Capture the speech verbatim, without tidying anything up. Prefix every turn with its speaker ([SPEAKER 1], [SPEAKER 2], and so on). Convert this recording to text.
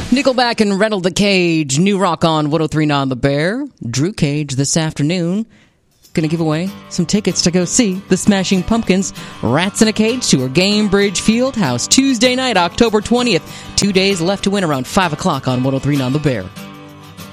[SPEAKER 1] Nickelback and Rattle the Cage. New rock on one oh three point nine The Bear. Drew Cage this afternoon. Going to give away some tickets to go see the Smashing Pumpkins Rats in a Cage tour. Gamebridge Fieldhouse, Tuesday night, October twentieth. Two days left to win around five o'clock on one oh three point nine The Bear.